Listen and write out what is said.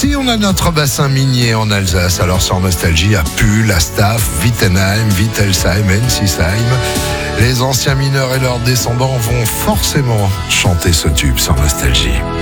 Si on a notre bassin minier en Alsace, alors sur Nostalgie, à Pull, à Staff, Wittenheim, Wittelsheim, Ensisheim, les anciens mineurs et leurs descendants vont forcément chanter ce tube sur Nostalgie.